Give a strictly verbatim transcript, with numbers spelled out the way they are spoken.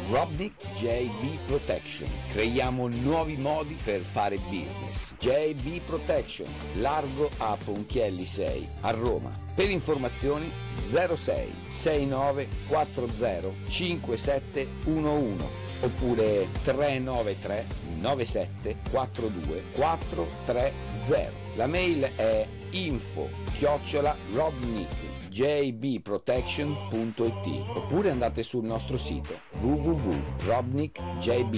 Robnik J B Protection. Creiamo nuovi modi per fare business. J B Protection, largo a Ponchielli sei a Roma. Per informazioni zero sei sei nove quattro zero cinque sette uno uno oppure tre nove tre nove sette quattro due quattro tre zero. La mail è info chiocciola robnik j b protection punto it oppure andate sul nostro sito w w w punto robnik j b